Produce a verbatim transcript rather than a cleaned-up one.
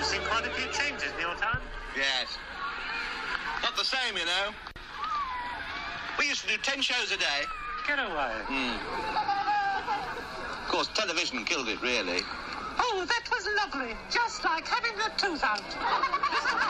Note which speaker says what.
Speaker 1: seen quite a few changes in your time.
Speaker 2: Yes. Not the same, you know. We used to do ten shows a day.
Speaker 1: Get away.
Speaker 2: Mm. Of course, television killed it, really.
Speaker 3: Oh, that was lovely. Just like having the tooth out.